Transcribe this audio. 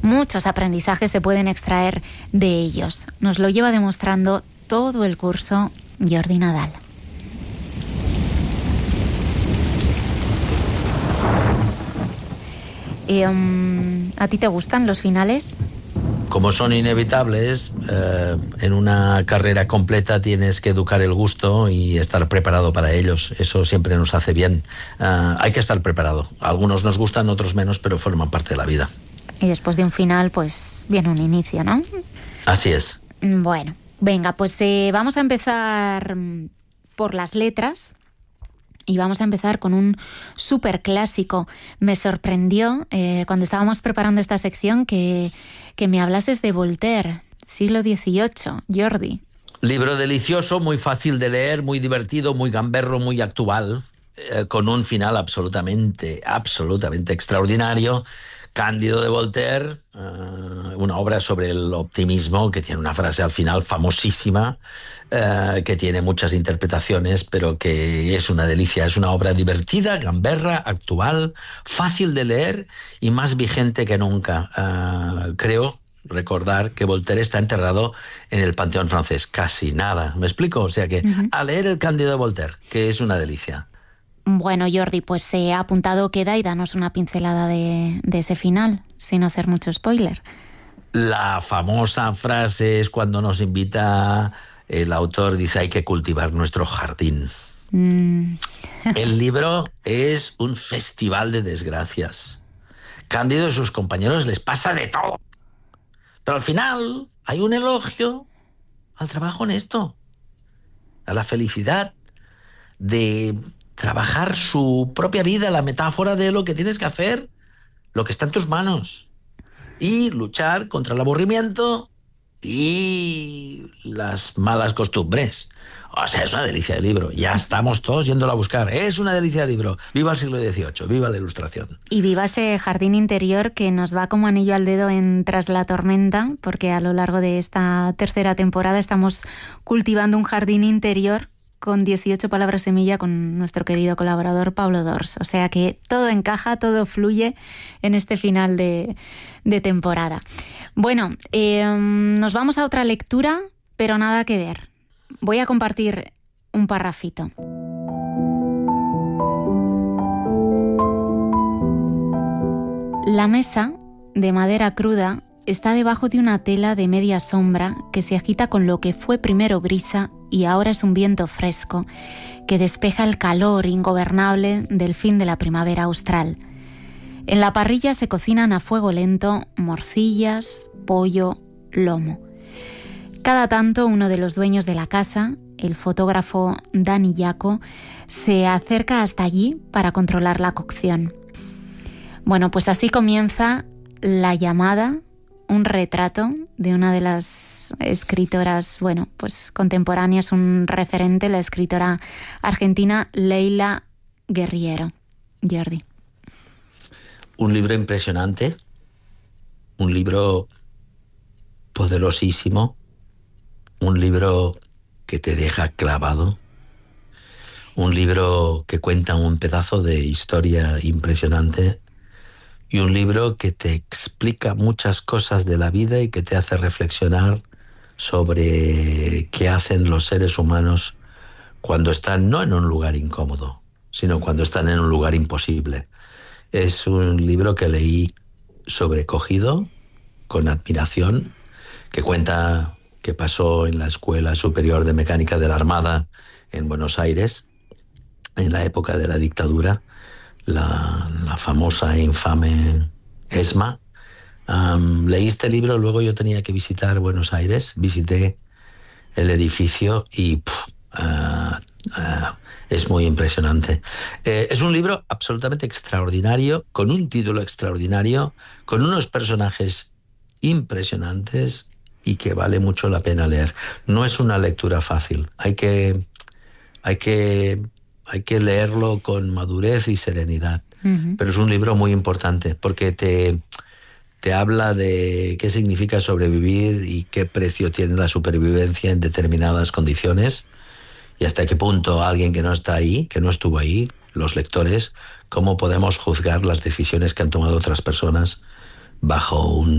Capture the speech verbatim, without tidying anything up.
muchos aprendizajes se pueden extraer de ellos. Nos lo lleva demostrando todo el curso Jordi Nadal. Eh, um, ¿A ti te gustan los finales? Como son inevitables, eh, en una carrera completa tienes que educar el gusto y estar preparado para ellos. Eso siempre nos hace bien. Eh, hay que estar preparado. Algunos nos gustan, otros menos, pero forman parte de la vida. Y después de un final, pues viene un inicio, ¿no? Así es. Bueno, venga, pues eh, vamos a empezar por las letras. Y vamos a empezar con un súper clásico. Me sorprendió eh, cuando estábamos preparando esta sección que, que me hablases de Voltaire, siglo dieciocho, Jordi. Libro delicioso, muy fácil de leer, muy divertido, muy gamberro, muy actual, eh, con un final absolutamente, absolutamente extraordinario. Cándido de Voltaire, uh, una obra sobre el optimismo que tiene una frase al final famosísima, uh, que tiene muchas interpretaciones, pero que es una delicia. Es una obra divertida, gamberra, actual, fácil de leer y más vigente que nunca. Uh, creo recordar que Voltaire está enterrado en el Panteón francés. Casi nada, ¿me explico? O sea que uh-huh. a leer el Cándido de Voltaire, que es una delicia. Bueno, Jordi, pues se eh, ha apuntado queda y danos una pincelada de, de ese final, sin hacer mucho spoiler. La famosa frase es cuando nos invita, el autor dice, hay que cultivar nuestro jardín. Mm. El libro es un festival de desgracias. Cándido y sus compañeros les pasa de todo. Pero al final hay un elogio al trabajo honesto, a la felicidad de trabajar su propia vida, la metáfora de lo que tienes que hacer, lo que está en tus manos, y luchar contra el aburrimiento y las malas costumbres. O sea, es una delicia de libro. Ya estamos todos yéndolo a buscar. Es una delicia de libro. Viva el siglo dieciocho, viva la ilustración. Y viva ese jardín interior que nos va como anillo al dedo en Tras la tormenta, porque a lo largo de esta tercera temporada estamos cultivando un jardín interior con dieciocho palabras semilla con nuestro querido colaborador Pablo Dors. O sea que todo encaja, todo fluye en este final de, de temporada. Bueno, eh, nos vamos a otra lectura, pero nada que ver. Voy a compartir un parrafito. La mesa, de madera cruda, está debajo de una tela de media sombra que se agita con lo que fue primero brisa y ahora es un viento fresco que despeja el calor ingobernable del fin de la primavera austral. En la parrilla se cocinan a fuego lento morcillas, pollo, lomo. Cada tanto uno de los dueños de la casa, el fotógrafo Dani Yaco, se acerca hasta allí para controlar la cocción. Bueno, pues así comienza La llamada, un retrato de una de las escritoras, bueno, pues contemporáneas, un referente, la escritora argentina Leila Guerriero. Jordi. Un libro impresionante, un libro poderosísimo, un libro que te deja clavado, un libro que cuenta un pedazo de historia impresionante y un libro que te explica muchas cosas de la vida y que te hace reflexionar sobre qué hacen los seres humanos cuando están no en un lugar incómodo, sino cuando están en un lugar imposible. Es un libro que leí sobrecogido, con admiración, que cuenta qué pasó en la Escuela Superior de Mecánica de la Armada en Buenos Aires, en la época de la dictadura, la, la famosa e infame ESMA. Um, leí este libro, luego yo tenía que visitar Buenos Aires, visité el edificio y pff, uh, uh, es muy impresionante. Eh, es un libro absolutamente extraordinario, con un título extraordinario, con unos personajes impresionantes y que vale mucho la pena leer. No es una lectura fácil, hay que, hay que, hay que leerlo con madurez y serenidad, uh-huh. Pero es un libro muy importante porque te, te habla de qué significa sobrevivir y qué precio tiene la supervivencia en determinadas condiciones y hasta qué punto alguien que no está ahí, que no estuvo ahí, los lectores, cómo podemos juzgar las decisiones que han tomado otras personas bajo un